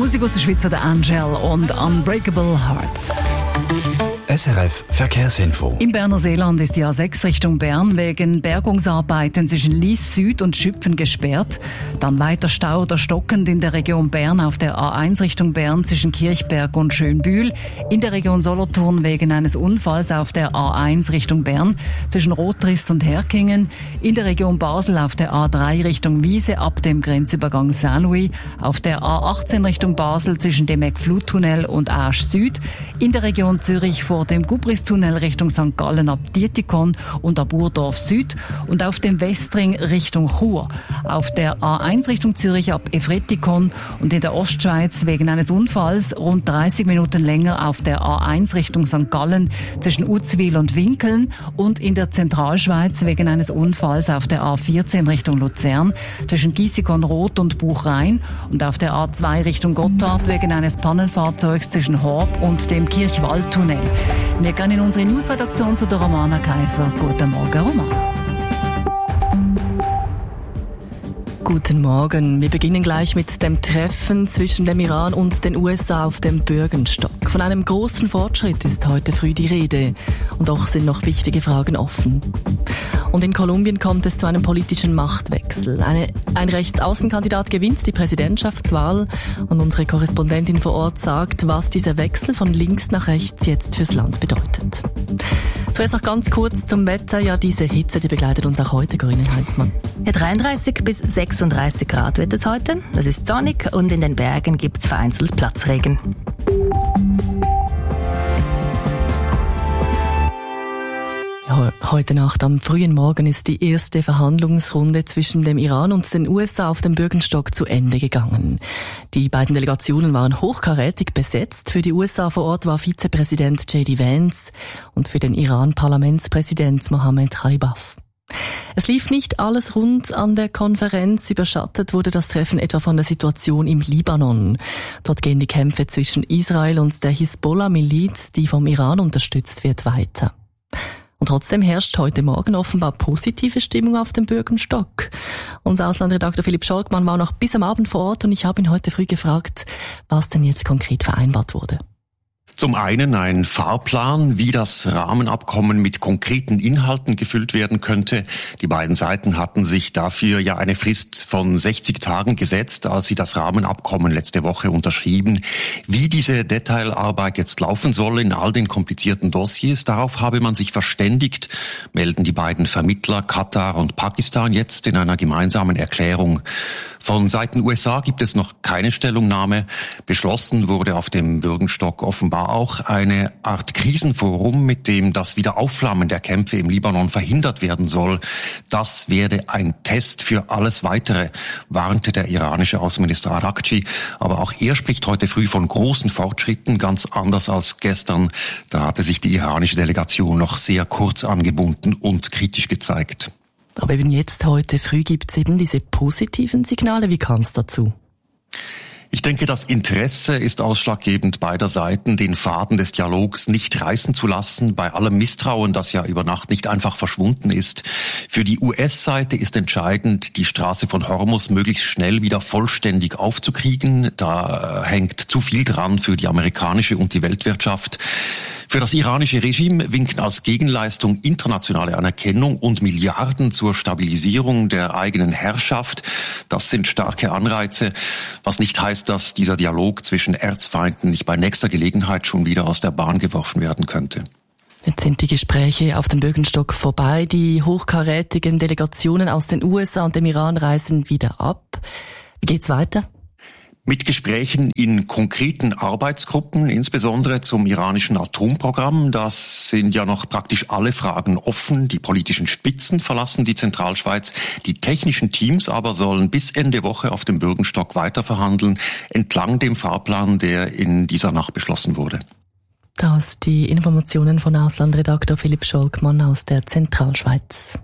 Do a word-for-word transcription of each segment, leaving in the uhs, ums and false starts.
Musik aus der Schweiz von der Angel und Unbreakable Hearts. S R F Verkehrsinfo. Im Berner Seeland ist die A sechs Richtung Bern wegen Bergungsarbeiten zwischen Lies Süd und Schüpfen gesperrt. Dann weiter Stau oder stockend in der Region Bern auf der A eins Richtung Bern zwischen Kirchberg und Schönbühl. In der Region Solothurn wegen eines Unfalls auf der A eins Richtung Bern zwischen Rotrist und Herkingen. In der Region Basel auf der A drei Richtung Wiese ab dem Grenzübergang Saint-Louis. Auf der A achtzehn Richtung Basel zwischen dem Eck-Fluttunnel und Asch Süd. In der Region Zürich vor dem Gubristunnel Richtung Sankt Gallen ab Dietikon und ab Urdorf Süd und auf dem Westring Richtung Chur. Auf der A eins Richtung Zürich ab Efretikon und in der Ostschweiz wegen eines Unfalls rund dreißig Minuten länger auf der A eins Richtung Sankt Gallen zwischen Uzwil und Winkeln und in der Zentralschweiz wegen eines Unfalls auf der A vierzehn Richtung Luzern zwischen Giessikon-Roth und Buchrhein und auf der A zwei Richtung Gotthard wegen eines Pannenfahrzeugs zwischen Horb und dem Kirchwaldtunnel. Wir gehen in unsere Newsredaktion zu der Romana Kaiser. Guten Morgen, Romana. Guten Morgen. Wir beginnen gleich mit dem Treffen zwischen dem Iran und den U S A auf dem Bürgenstock. Von einem großen Fortschritt ist heute früh die Rede. Und doch sind noch wichtige Fragen offen. Und in Kolumbien kommt es zu einem politischen Machtwechsel. Eine, ein Rechtsaußenkandidat gewinnt die Präsidentschaftswahl und unsere Korrespondentin vor Ort sagt, was dieser Wechsel von links nach rechts jetzt fürs Land bedeutet. Zuerst noch ganz kurz zum Wetter. Ja, diese Hitze, die begleitet uns auch heute, Corinne Heinzmann. Ja, dreiunddreißig bis sechsunddreißig Grad wird es heute. Es ist sonnig und in den Bergen gibt es vereinzelt Platzregen. Ja, heute Nacht am frühen Morgen ist die erste Verhandlungsrunde zwischen dem Iran und den U S A auf dem Bürgenstock zu Ende gegangen. Die beiden Delegationen waren hochkarätig besetzt. Für die U S A vor Ort war Vizepräsident J D Vance und für den Iran Parlamentspräsident Mohammed Khalibaf. Es lief nicht alles rund an der Konferenz. Überschattet wurde das Treffen etwa von der Situation im Libanon. Dort gehen die Kämpfe zwischen Israel und der Hisbollah-Miliz, die vom Iran unterstützt wird, weiter. Und trotzdem herrscht heute Morgen offenbar positive Stimmung auf dem Bürgenstock. Unser Auslandredakteur Philipp Scholkmann war noch bis am Abend vor Ort und ich habe ihn heute früh gefragt, was denn jetzt konkret vereinbart wurde. Zum einen ein Fahrplan, wie das Rahmenabkommen mit konkreten Inhalten gefüllt werden könnte. Die beiden Seiten hatten sich dafür ja eine Frist von sechzig Tagen gesetzt, als sie das Rahmenabkommen letzte Woche unterschrieben. Wie diese Detailarbeit jetzt laufen soll in all den komplizierten Dossiers, darauf habe man sich verständigt, melden die beiden Vermittler Katar und Pakistan jetzt in einer gemeinsamen Erklärung. Von Seiten U S A gibt es noch keine Stellungnahme. Beschlossen wurde auf dem Bürgenstock offenbar auch eine Art Krisenforum, mit dem das Wiederaufflammen der Kämpfe im Libanon verhindert werden soll. Das werde ein Test für alles Weitere, warnte der iranische Außenminister Arakci. Aber auch er spricht heute früh von großen Fortschritten, ganz anders als gestern. Da hatte sich die iranische Delegation noch sehr kurz angebunden und kritisch gezeigt. Aber eben jetzt, heute früh, gibt es eben diese positiven Signale. Wie kam es dazu? Ich denke, das Interesse ist ausschlaggebend beider Seiten, den Faden des Dialogs nicht reißen zu lassen, bei allem Misstrauen, das ja über Nacht nicht einfach verschwunden ist. Für die U S-Seite ist entscheidend, die Straße von Hormuz möglichst schnell wieder vollständig aufzukriegen. Da hängt zu viel dran für die amerikanische und die Weltwirtschaft. Für das iranische Regime winken als Gegenleistung internationale Anerkennung und Milliarden zur Stabilisierung der eigenen Herrschaft. Das sind starke Anreize, was nicht heißt, dass dieser Dialog zwischen Erzfeinden nicht bei nächster Gelegenheit schon wieder aus der Bahn geworfen werden könnte. Jetzt sind die Gespräche auf dem Bürgenstock vorbei. Die hochkarätigen Delegationen aus den U S A und dem Iran reisen wieder ab. Wie geht's weiter? Mit Gesprächen in konkreten Arbeitsgruppen, insbesondere zum iranischen Atomprogramm. Das sind ja noch praktisch alle Fragen offen. Die politischen Spitzen verlassen die Zentralschweiz. Die technischen Teams aber sollen bis Ende Woche auf dem Bürgenstock weiterverhandeln, entlang dem Fahrplan, der in dieser Nacht beschlossen wurde. Das die Informationen von Auslandredaktor Philipp Scholkmann aus der Zentralschweiz.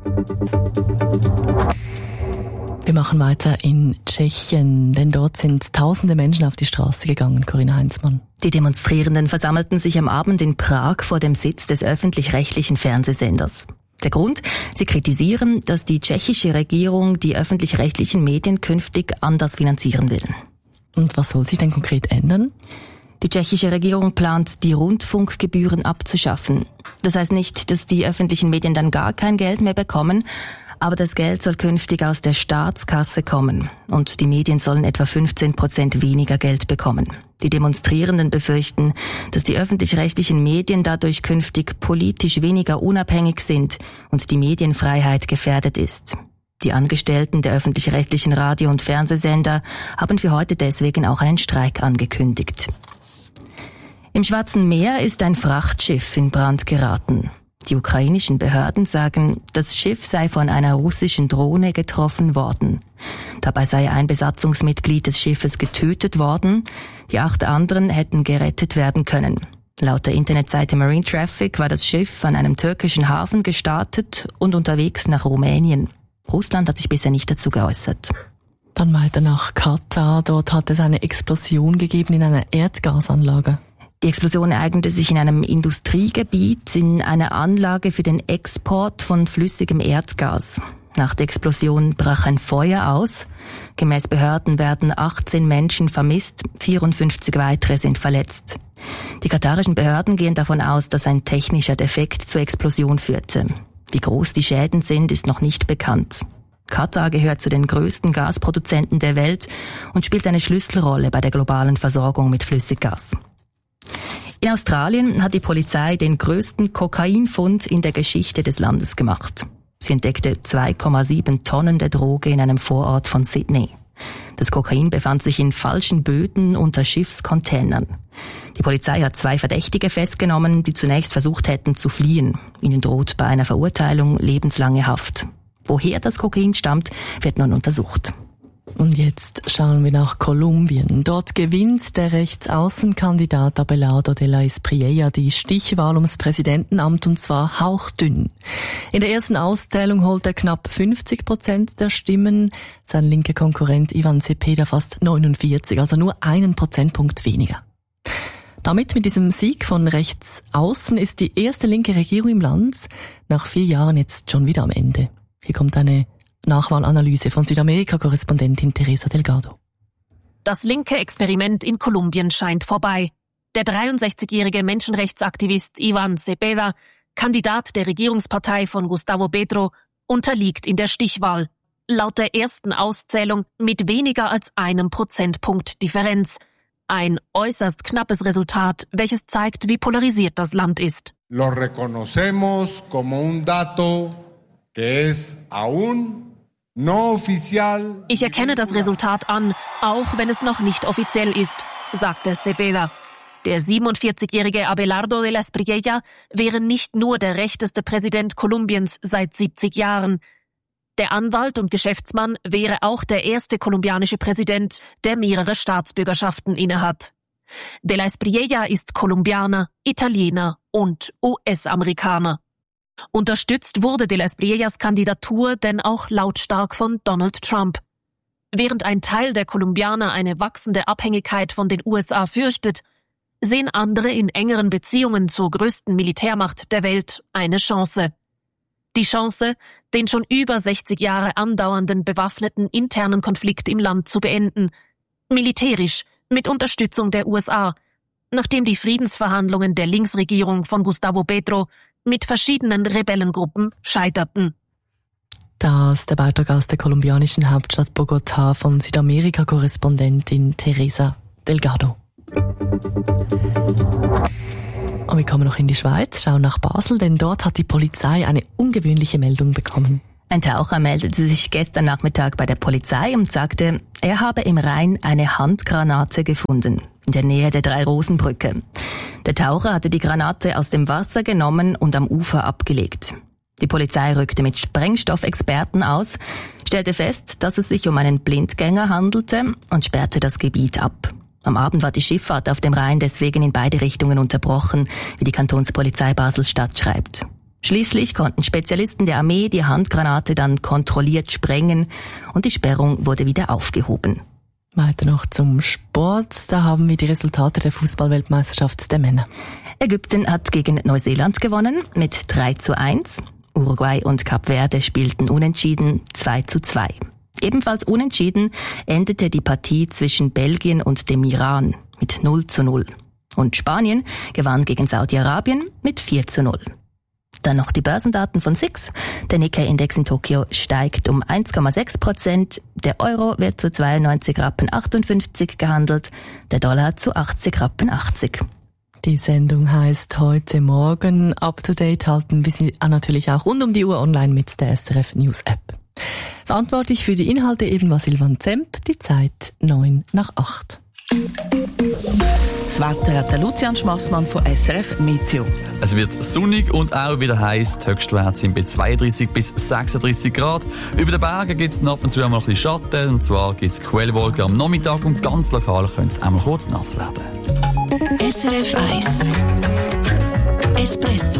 Wir machen weiter in Tschechien, denn dort sind tausende Menschen auf die Straße gegangen, Corinne Heinzmann. Die Demonstrierenden versammelten sich am Abend in Prag vor dem Sitz des öffentlich-rechtlichen Fernsehsenders. Der Grund? Sie kritisieren, dass die tschechische Regierung die öffentlich-rechtlichen Medien künftig anders finanzieren will. Und was soll sich denn konkret ändern? Die tschechische Regierung plant, die Rundfunkgebühren abzuschaffen. Das heißt nicht, dass die öffentlichen Medien dann gar kein Geld mehr bekommen, aber das Geld soll künftig aus der Staatskasse kommen und die Medien sollen etwa fünfzehn Prozent weniger Geld bekommen. Die Demonstrierenden befürchten, dass die öffentlich-rechtlichen Medien dadurch künftig politisch weniger unabhängig sind und die Medienfreiheit gefährdet ist. Die Angestellten der öffentlich-rechtlichen Radio- und Fernsehsender haben für heute deswegen auch einen Streik angekündigt. Im Schwarzen Meer ist ein Frachtschiff in Brand geraten. Die ukrainischen Behörden sagen, das Schiff sei von einer russischen Drohne getroffen worden. Dabei sei ein Besatzungsmitglied des Schiffes getötet worden. Die acht anderen hätten gerettet werden können. Laut der Internetseite Marine Traffic war das Schiff an einem türkischen Hafen gestartet und unterwegs nach Rumänien. Russland hat sich bisher nicht dazu geäußert. Dann weiter nach Katar. Dort hat es eine Explosion gegeben in einer Erdgasanlage. Die Explosion ereignete sich in einem Industriegebiet, in einer Anlage für den Export von flüssigem Erdgas. Nach der Explosion brach ein Feuer aus. Gemäß Behörden werden achtzehn Menschen vermisst, vierundfünfzig weitere sind verletzt. Die katarischen Behörden gehen davon aus, dass ein technischer Defekt zur Explosion führte. Wie groß die Schäden sind, ist noch nicht bekannt. Katar gehört zu den größten Gasproduzenten der Welt und spielt eine Schlüsselrolle bei der globalen Versorgung mit Flüssiggas. In Australien hat die Polizei den größten Kokainfund in der Geschichte des Landes gemacht. Sie entdeckte zwei Komma sieben Tonnen der Droge in einem Vorort von Sydney. Das Kokain befand sich in falschen Böden unter Schiffscontainern. Die Polizei hat zwei Verdächtige festgenommen, die zunächst versucht hätten zu fliehen. Ihnen droht bei einer Verurteilung lebenslange Haft. Woher das Kokain stammt, wird nun untersucht. Und jetzt schauen wir nach Kolumbien. Dort gewinnt der Rechtsaußenkandidat Abelardo de la Espriella die Stichwahl ums Präsidentenamt und zwar hauchdünn. In der ersten Auszählung holt er knapp fünfzig Prozent der Stimmen, sein linker Konkurrent Ivan Cepeda fast neunundvierzig, also nur einen Prozentpunkt weniger. Damit mit diesem Sieg von rechts außen ist die erste linke Regierung im Land nach vier Jahren jetzt schon wieder am Ende. Hier kommt eine Nachwahlanalyse von Südamerika-Korrespondentin Teresa Delgado. Das linke Experiment in Kolumbien scheint vorbei. Der dreiundsechzigjährige Menschenrechtsaktivist Ivan Cepeda, Kandidat der Regierungspartei von Gustavo Petro, unterliegt in der Stichwahl. Laut der ersten Auszählung mit weniger als einem Prozentpunkt Differenz. Ein äußerst knappes Resultat, welches zeigt, wie polarisiert das Land ist. Lo reconocemos como un dato que es aún no oficial. Ich erkenne das Resultat an, auch wenn es noch nicht offiziell ist, sagte Cepeda. Der siebenundvierzigjährige Abelardo de la Espriella wäre nicht nur der rechteste Präsident Kolumbiens seit siebzig Jahren. Der Anwalt und Geschäftsmann wäre auch der erste kolumbianische Präsident, der mehrere Staatsbürgerschaften innehat. De la Espriella ist Kolumbianer, Italiener und U S-Amerikaner. Unterstützt wurde de la Espriellas Kandidatur denn auch lautstark von Donald Trump. Während ein Teil der Kolumbianer eine wachsende Abhängigkeit von den U S A fürchtet, sehen andere in engeren Beziehungen zur größten Militärmacht der Welt eine Chance. Die Chance, den schon über sechzig Jahre andauernden bewaffneten internen Konflikt im Land zu beenden, militärisch mit Unterstützung der U S A, nachdem die Friedensverhandlungen der Linksregierung von Gustavo Petro mit verschiedenen Rebellengruppen scheiterten. Das der Beitrag aus der kolumbianischen Hauptstadt Bogotá von Südamerika-Korrespondentin Teresa Delgado. Und wir kommen noch in die Schweiz, schauen nach Basel, denn dort hat die Polizei eine ungewöhnliche Meldung bekommen. Ein Taucher meldete sich gestern Nachmittag bei der Polizei und sagte, er habe im Rhein eine Handgranate gefunden, in der Nähe der Drei-Rosen-Brücke. Der Taucher hatte die Granate aus dem Wasser genommen und am Ufer abgelegt. Die Polizei rückte mit Sprengstoffexperten aus, stellte fest, dass es sich um einen Blindgänger handelte und sperrte das Gebiet ab. Am Abend war die Schifffahrt auf dem Rhein deswegen in beide Richtungen unterbrochen, wie die Kantonspolizei Basel-Stadt schreibt. Schließlich konnten Spezialisten der Armee die Handgranate dann kontrolliert sprengen und die Sperrung wurde wieder aufgehoben. Weiter noch zum Sport. Da haben wir die Resultate der Fußballweltmeisterschaft der Männer. Ägypten hat gegen Neuseeland gewonnen mit drei zu eins. Uruguay und Kap Verde spielten unentschieden zwei zu zwei. Ebenfalls unentschieden endete die Partie zwischen Belgien und dem Iran mit null zu null. Und Spanien gewann gegen Saudi-Arabien mit vier zu null. Dann noch die Börsendaten von S I X. Der Nikkei-Index in Tokio steigt um eins Komma sechs Prozent. Der Euro wird zu zweiundneunzig Rappen achtundfünfzig gehandelt. Der Dollar zu achtzig Rappen achtzig. Die Sendung heisst «Heute Morgen». Up to date halten wir Sie natürlich auch rund um die Uhr online mit der S R F News App. Verantwortlich für die Inhalte eben war Silvan Zemp. Die Zeit neun nach acht. Das Wetter hat der Lucian Schmassmann von S R F Meteo. Es wird sonnig und auch wieder heiß. Die Höchstwerte sind bei zweiunddreissig bis sechsunddreissig Grad. Über den Bergen gibt es ab und zu auch mal ein bisschen Schatten. Und zwar gibt es Quellwolken am Nachmittag und ganz lokal könnte es auch mal kurz nass werden. S R F eins Espresso.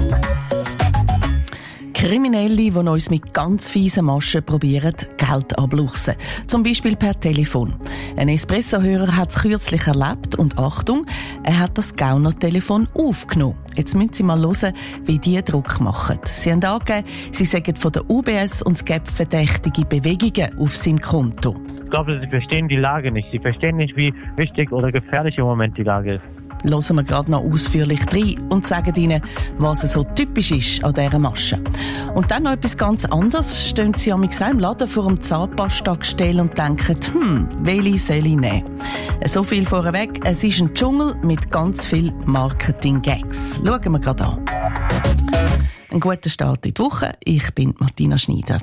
Kriminelle, die uns mit ganz fiesen Maschen probieren, Geld abluchsen. Zum Beispiel per Telefon. Ein Espresso-Hörer hat es kürzlich erlebt und Achtung, er hat das Gauner-Telefon aufgenommen. Jetzt müssen Sie mal hören, wie die Druck machen. Sie haben angegeben, sie sagen von der U B S und es gibt verdächtige Bewegungen auf seinem Konto. Ich glaube, sie verstehen die Lage nicht. Sie verstehen nicht, wie wichtig oder gefährlich im Moment die Lage ist. Hören wir gerade noch ausführlich rein und sagen Ihnen, was so typisch ist an dieser Masche. Und dann noch etwas ganz anderes. Stehen Sie am im Laden vor dem Zahnpasta-Gestell und denken, hm, welche soll ich nehmen? So viel vorweg, es ist ein Dschungel mit ganz vielen Marketing-Gags. Schauen wir gerade an. Ein guter Start in die Woche. Ich bin Martina Schneider.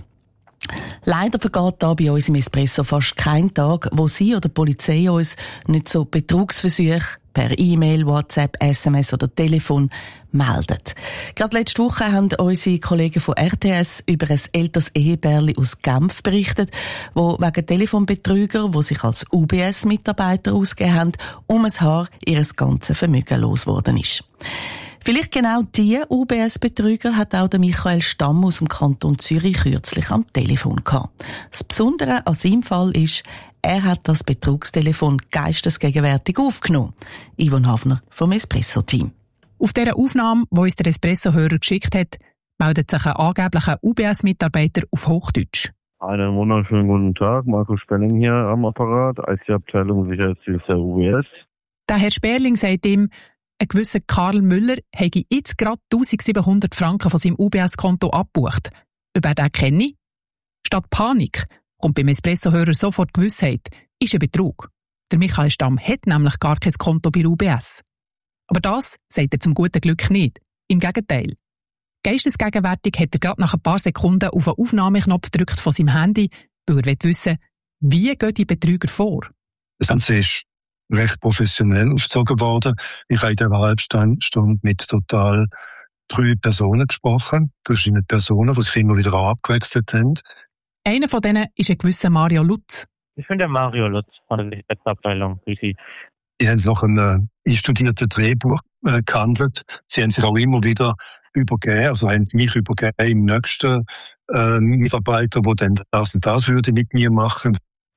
Leider vergeht da bei uns im Espresso fast kein Tag, wo Sie oder die Polizei uns nicht so Betrugsversuche per E-Mail, WhatsApp, S M S oder Telefon meldet. Gerade letzte Woche haben unsere Kollegen von R T S über ein älteres Ehepärli aus Genf berichtet, wo wegen Telefonbetrüger, die sich als U B S-Mitarbeiter ausgegeben haben, um ein Haar ihres ganzen Vermögen losgeworden ist. Vielleicht genau diese U B S-Betrüger hat auch der Michael Stamm aus dem Kanton Zürich kürzlich am Telefon gehabt. Das Besondere an seinem Fall ist, er hat das Betrugstelefon geistesgegenwärtig aufgenommen. Yvonne Hafner vom Espresso-Team. Auf dieser Aufnahme, die uns der Espresso-Hörer geschickt hat, meldet sich ein angeblicher U B S-Mitarbeiter auf Hochdeutsch. Einen wunderschönen guten Tag, Markus Sperling hier am Apparat, I T-Abteilung Sicherheitsdienst der U B S. Der Herr Sperling sagt ihm, ein gewisser Karl Müller habe jetzt gerade eintausendsiebenhundert Franken von seinem U B S-Konto abgebucht. Ob er den kenne? Statt Panik kommt beim Espresso-Hörer sofort Gewissheit, ist ein Betrug. Der Michael Stamm hat nämlich gar kein Konto bei U B S. Aber das sagt er zum guten Glück nicht. Im Gegenteil. Geistesgegenwärtig hat er gerade nach ein paar Sekunden auf den Aufnahmeknopf gedrückt von seinem Handy, weil er wissen will, wie gehen die Betrüger vor. Das Ganze ist recht professionell aufgezogen worden. Ich habe in der Halbstunde mit total drei Personen gesprochen. Das sind Personen, die sich immer wieder abgewechselt haben. Einer von denen ist ein gewisser Mario Lutz. Ich bin der Mario Lutz von der Sicherheitsabteilung. Grüß Sie. Die haben nach einem einstudierten Drehbuch äh, gehandelt. Sie haben sich auch immer wieder übergeben, also haben mich übergeben im nächsten äh, Mitarbeiter, der dann das und das würde mit mir machen.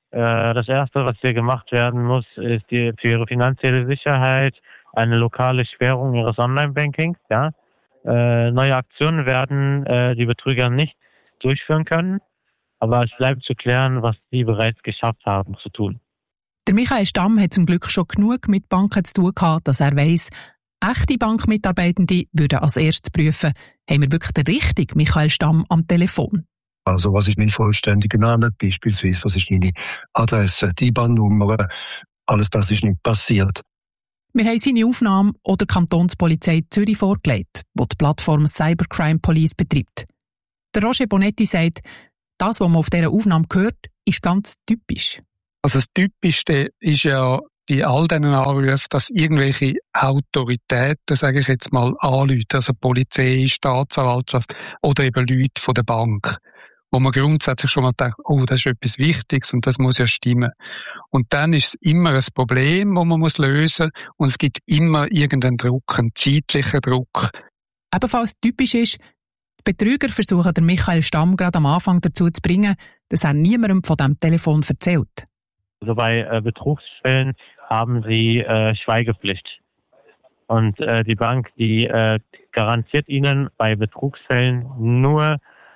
Das Erste, was hier gemacht werden muss, ist die, für Ihre finanzielle Sicherheit eine lokale Sperrung Ihres Online-Bankings. Ja? Äh, neue Aktionen werden äh, die Betrüger nicht durchführen können, aber es bleibt zu klären, was sie bereits geschafft haben zu tun. Der Michael Stamm hat zum Glück schon genug mit Banken zu tun gehabt, dass er weiss, echte Bankmitarbeitende würden als erstes prüfen, haben wir wirklich den richtigen Michael Stamm am Telefon. Also was ist mein vollständiger Name, beispielsweise was ist meine Adresse, die I B A N-Nummer, alles das ist nicht passiert. Wir haben seine Aufnahme oder Kantonspolizei Zürich vorgelegt, die die Plattform Cybercrime Police betreibt. Der Roger Bonetti sagt, das, was man auf dieser Aufnahme hört, ist ganz typisch. Also das Typischste ist ja bei all diesen Anrufen, dass irgendwelche Autoritäten, sage ich jetzt mal, anrufen, also Polizei, Staatsanwaltschaft oder eben Leute von der Bank, wo man grundsätzlich schon mal denkt, oh, das ist etwas Wichtiges und das muss ja stimmen. Und dann ist es immer ein Problem, das man muss lösen muss und es gibt immer irgendeinen Druck, einen zeitlichen Druck. Ebenfalls typisch ist, die Betrüger versuchen den Michael Stamm gerade am Anfang dazu zu bringen, dass er niemandem von diesem Telefon erzählt. Also bei äh, Betrugsfällen haben sie äh, Schweigepflicht. Und äh, die Bank, die äh, garantiert ihnen bei Betrugsfällen nur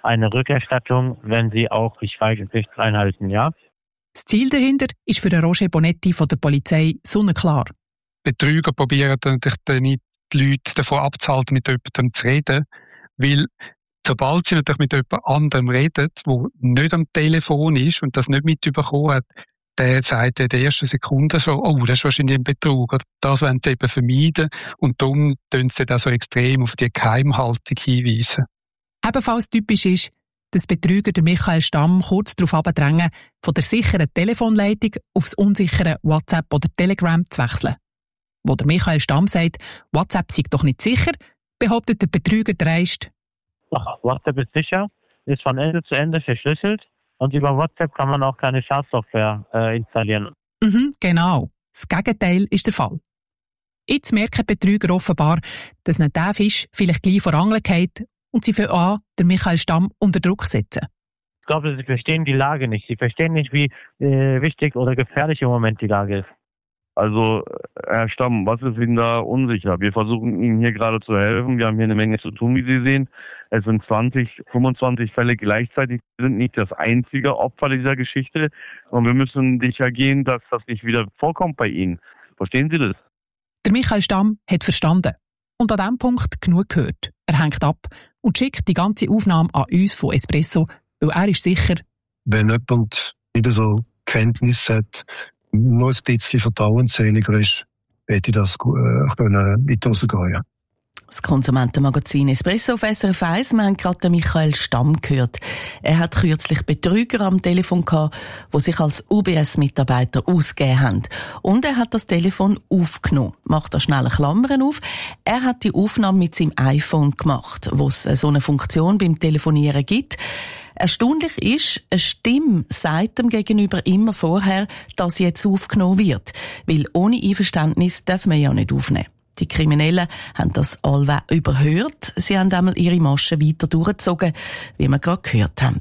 eine Rückerstattung, wenn sie auch die Schweigepflicht einhalten, ja? Das Ziel dahinter ist für Roger Bonetti von der Polizei sonnenklar. Betrüger probieren natürlich nicht, die Leute davon abzuhalten, mit jemandem zu reden, weil sobald sie natürlich mit jemand anderem reden, der nicht am Telefon ist und das nicht mitbekommen hat, der sagt in der ersten Sekunde so, oh, das ist wahrscheinlich ein Betrug. Das wollen sie eben vermeiden und darum tun sie dann so extrem auf die Geheimhaltung hinweisen. Ebenfalls typisch ist, dass Betrüger der Michael Stamm kurz darauf abdrängen, von der sicheren Telefonleitung aufs unsichere WhatsApp oder Telegram zu wechseln. Wo der Michael Stamm sagt, WhatsApp sei doch nicht sicher, behauptet der Betrüger dreist. Ach, WhatsApp ist sicher, ist von Ende zu Ende verschlüsselt und über WhatsApp kann man auch keine Schadsoftware äh, installieren. Mhm, genau. Das Gegenteil ist der Fall. Jetzt merken Betrüger offenbar, dass nicht der Fisch vielleicht gleich vor Angeln geht und sie für an den Michael Stamm unter Druck setzen. Ich glaube, sie verstehen die Lage nicht. Sie verstehen nicht, wie äh, wichtig oder gefährlich im Moment die Lage ist. Also, Herr Stamm, was ist Ihnen da unsicher? Wir versuchen Ihnen hier gerade zu helfen. Wir haben hier eine Menge zu tun, wie Sie sehen. Es sind zwanzig, fünfundzwanzig Fälle gleichzeitig. Wir sind nicht das einzige Opfer dieser Geschichte. Und wir müssen sicher gehen, dass das nicht wieder vorkommt bei Ihnen. Verstehen Sie das? Der Michael Stamm hat verstanden. Und an diesem Punkt genug gehört. Er hängt ab und schickt die ganze Aufnahme an uns von Espresso, weil er ist sicher, wenn jemand nicht so Kenntnis hat, nur ein bisschen vertrauensseliger ist, hätte ich das äh, können in die Hose gehen. Ja. Das Konsumentenmagazin Espresso auf S R F eins. Wir haben gerade Michael Stamm gehört. Er hat kürzlich Betrüger am Telefon gehabt, die sich als U B S-Mitarbeiter ausgegeben haben. Und er hat das Telefon aufgenommen. Macht da schnell Klammern auf. Er hat die Aufnahme mit seinem iPhone gemacht, wo es so eine Funktion beim Telefonieren gibt. Erstaunlich ist, eine Stimme sagt dem Gegenüber immer vorher, dass jetzt aufgenommen wird. Weil ohne Einverständnis darf man ja nicht aufnehmen. Die Kriminellen haben das alle überhört. Sie haben einmal ihre Maschen weiter durchgezogen, wie wir gerade gehört haben.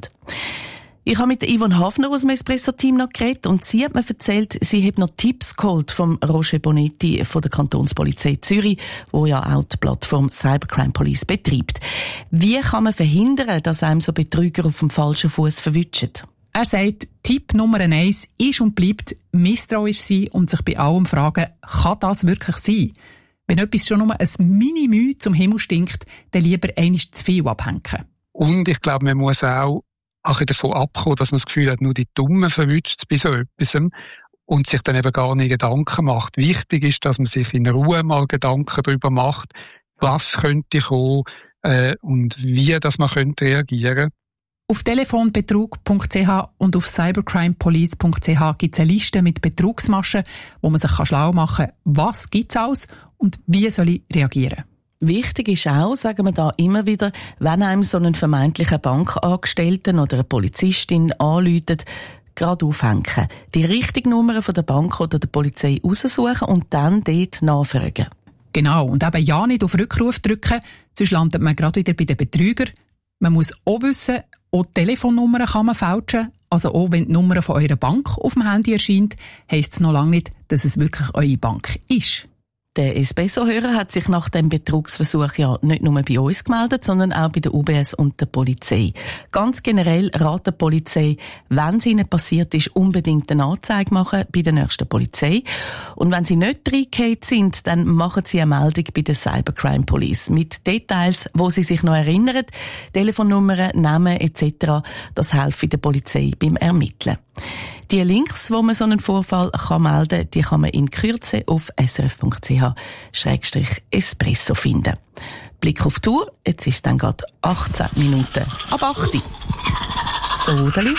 Ich habe mit Yvonne Hafner aus dem Espresso-Team noch geredet und sie hat mir erzählt, sie hat noch Tipps geholt vom Roger Bonetti von der Kantonspolizei Zürich, wo ja auch die Plattform Cybercrime Police betreibt. Wie kann man verhindern, dass einem so Betrüger auf dem falschen Fuß verwischen? Er sagt, Tipp Nummer eins ist und bleibt misstrauisch sein und sich bei allem fragen, kann das wirklich sein? Wenn etwas schon nur ein Mini-Mühe zum Himmel stinkt, dann lieber einmal zu viel abhängen. Und ich glaube, man muss auch auch davon abkommen, dass man das Gefühl hat, nur die Dummen verwünscht bei so etwas und sich dann eben gar nicht Gedanken macht. Wichtig ist, dass man sich in Ruhe mal Gedanken darüber macht, was könnte kommen äh, und wie dass man könnte reagieren. Auf telefonbetrug punkt c h und auf cybercrimepolice punkt c h gibt es eine Liste mit Betrugsmaschen, wo man sich schlau machen kann, was gibt es alles und wie soll ich reagieren. Wichtig ist auch, sagen wir da immer wieder, wenn einem so einen vermeintlichen Bankangestellten oder eine Polizistin anruft, gerade aufhängen, die richtige Nummer von der Bank oder der Polizei raussuchen und dann dort nachfragen. Genau, und eben ja nicht auf Rückruf drücken, sonst landet man gerade wieder bei den Betrügern. Man muss auch wissen, auch Telefonnummern kann man fälschen. Also auch wenn die Nummer von eurer Bank auf dem Handy erscheint, heisst es noch lange nicht, dass es wirklich eure Bank ist. Der Espresso-Hörer hat sich nach dem Betrugsversuch ja nicht nur bei uns gemeldet, sondern auch bei der U B S und der Polizei. Ganz generell ratet die Polizei, wenn es ihnen passiert ist, unbedingt eine Anzeige machen bei der nächsten Polizei. Und wenn sie nicht reingefallen sind, dann machen sie eine Meldung bei der Cybercrime Police mit Details, wo sie sich noch erinnern, Telefonnummern, Namen et cetera. Das hilft der Polizei beim Ermitteln. Die Links, wo man so einen Vorfall kann melden kann, die kann man in Kürze auf s r f punkt c h schrägstrich espresso finden. Blick auf die Uhr, jetzt ist es dann gerade achtzehn Minuten ab acht Uhr. So, Deli.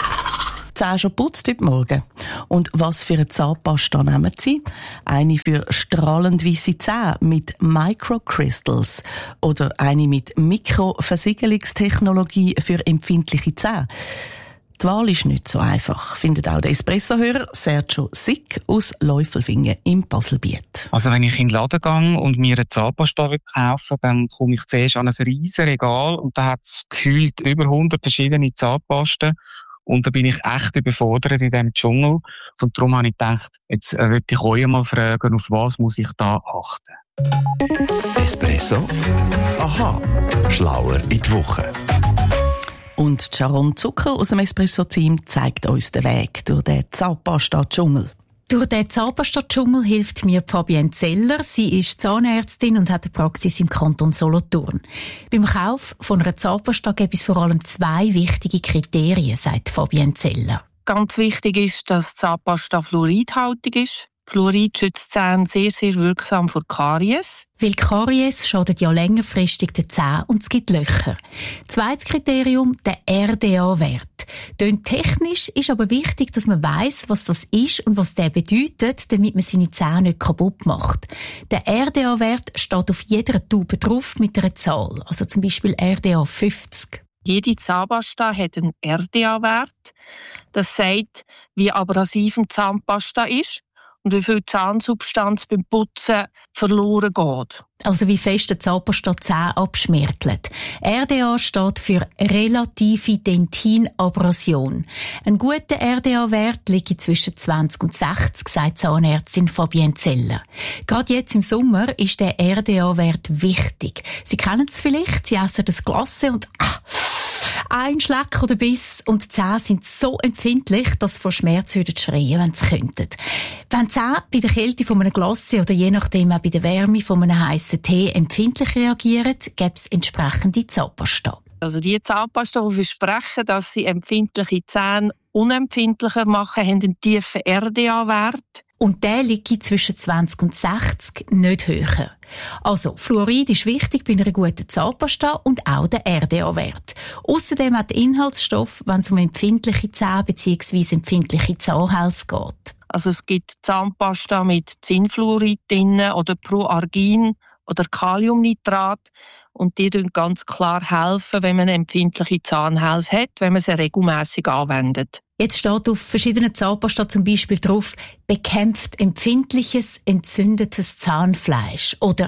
Zähne schon putzt heute Morgen. Und was für eine Zahnpasta nehmen Sie? Eine für strahlend weisse Zähne mit Microcrystals oder eine mit Mikroversiegelungstechnologie für empfindliche Zähne? Die Wahl ist nicht so einfach, findet auch der Espresso-Hörer Sergio Sick aus Läufelfingen im Baselbiet. Also wenn ich in den Laden gehe und mir eine Zahnpasta kaufe, dann komme ich zuerst an ein riesiges Regal und da hat es gefühlt über hundert verschiedene Zahnpasten und da bin ich echt überfordert in diesem Dschungel. Und darum habe ich gedacht, jetzt äh, würde ich euch mal fragen, auf was muss ich da achten? Espresso? Aha, schlauer in die Woche. Und Sharon Zucker aus dem Espresso-Team zeigt uns den Weg durch den Zahnpasta-Dschungel. Durch den Zahnpasta-Dschungel hilft mir Fabienne Zeller. Sie ist Zahnärztin und hat eine Praxis im Kanton Solothurn. Beim Kauf von einer Zahnpasta gibt es vor allem zwei wichtige Kriterien, sagt Fabienne Zeller. Ganz wichtig ist, dass Zahnpasta fluoridhaltig ist. Fluorid schützt die Zähne sehr, sehr wirksam vor Karies. Weil Karies schadet ja längerfristig den Zähnen und es gibt Löcher. Zweites Kriterium, der R D A-Wert. Tönt technisch, ist aber wichtig, dass man weiss, was das ist und was der bedeutet, damit man seine Zähne nicht kaputt macht. Der R D A-Wert steht auf jeder Tube drauf mit einer Zahl, also zum Beispiel R D A fünfzig. Jede Zahnpasta hat einen R D A-Wert. Das sagt, wie abrasiv eine Zahnpasta ist und wie viel Zahnsubstanz beim Putzen verloren geht. Also wie fest der Zahnpasta die Zähne abschmirgelt. R D A steht für relative Dentinabrasion. Ein guter R D A-Wert liegt zwischen zwanzig und sechzig, sagt Zahnärztin Fabienne Zeller. Gerade jetzt im Sommer ist der R D A-Wert wichtig. Sie kennen es vielleicht, Sie essen das Glasse und ah, ein Schleck oder Biss und die Zähne sind so empfindlich, dass sie vor Schmerz würden schreien, wenn sie könnten. Wenn die Zähne bei der Kälte von einem Glas oder je nachdem auch bei der Wärme von einem heissen Tee empfindlich reagieren, gibt es entsprechende Zahnpasta. Also die Zahnpasta, die versprechen, dass sie empfindliche Zähne unempfindlicher machen, haben einen tiefen R D A-Wert. Und der liegt zwischen zwanzig und sechzig, nicht höher. Also, Fluorid ist wichtig bei einer guten Zahnpasta und auch der R D A-Wert. Ausserdem hat der Inhaltsstoff, wenn es um empfindliche Zähne bzw. empfindliche Zahnhälse geht. Also es gibt Zahnpasta mit Zinnfluorid drin oder Proargin oder Kaliumnitrat. Und die helfen ganz klar helfen, wenn man eine empfindliche Zahnhälse hat, wenn man sie regelmässig anwendet. Jetzt steht auf verschiedenen Zahnpasta zum Beispiel drauf, bekämpft empfindliches, entzündetes Zahnfleisch oder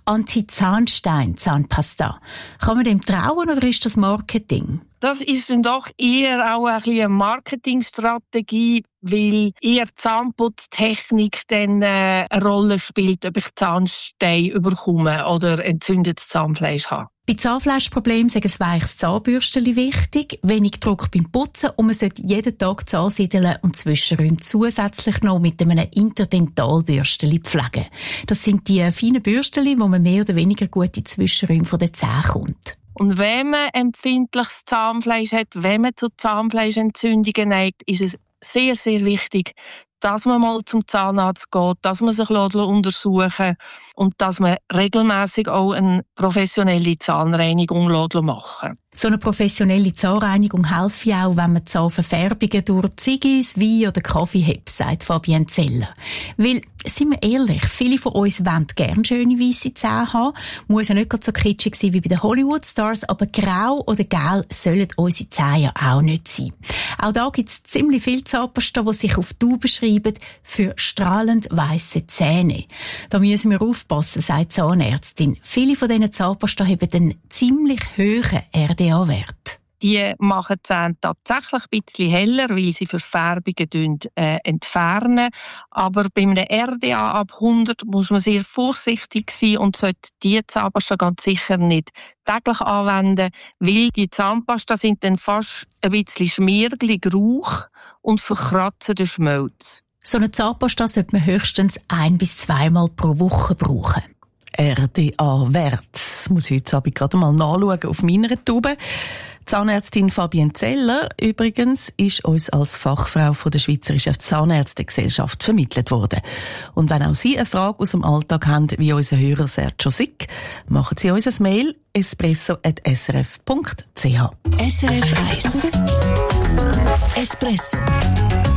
Anti-Zahnstein-Zahnpasta. Kann man dem trauen oder ist das Marketing? Das ist dann doch eher auch eine Marketingstrategie, weil eher Zahnputztechnik dann äh, eine Rolle spielt, ob ich Zahnstein überkomme oder entzündetes Zahnfleisch habe. Bei Zahnfleischproblemen sagen ein weiches Zahnbürstchen wichtig, wenig Druck beim Putzen und man sollte jeden Tag Zähne siedeln und Zwischenräume zusätzlich noch mit einem Interdentalbürstchen pflegen. Das sind die feinen Bürstchen, wo man mehr oder weniger gut in die Zwischenräume der Zähne kommt. Und wenn man empfindliches Zahnfleisch hat, wenn man zu Zahnfleischentzündungen neigt, ist es sehr, sehr wichtig, dass man mal zum Zahnarzt geht, dass man sich untersuchen lässt und dass man regelmäßig auch eine professionelle Zahnreinigung machen. So eine professionelle Zahnreinigung hilft ja auch, wenn man Zahnverfärbungen durch Ziggis, Wein oder Kaffee hat, sagt Fabienne Zeller. Weil, sind wir ehrlich, viele von uns wollen gerne schöne weisse Zähne haben. Muss ja nicht so kitschig sein wie bei den Hollywood-Stars, aber grau oder gelb sollen unsere Zähne ja auch nicht sein. Auch da gibt es ziemlich viele Zahnpasta, die sich auf Tauben schreiben, für strahlend weisse Zähne. Da müssen wir aufpassen, sagt die Zahnärztin. Viele von diesen Zahnpasta haben einen ziemlich hohen R D A-Wert. Die machen die Zähne tatsächlich ein bisschen heller, weil sie Verfärbungen äh, entfernen. Aber bei einem R D A ab hundert muss man sehr vorsichtig sein und sollte die Zahnpasta ganz sicher nicht täglich anwenden, weil die Zahnpasta sind dann fast ein bisschen schmiergelig, Rauch und verkratzen den Schmelz. So eine Zahnpasta sollte man höchstens ein- bis zweimal pro Woche brauchen. R D A-Wert. Muss ich heute Abend gerade mal nachschauen auf meiner Tube. Zahnärztin Fabienne Zeller übrigens ist uns als Fachfrau von der Schweizerischen Zahnärztegesellschaft vermittelt worden. Und wenn auch Sie eine Frage aus dem Alltag haben, wie unser Hörer Sergio Sick, machen Sie uns ein Mail espresso at s r f punkt c h. S R F eins Espresso.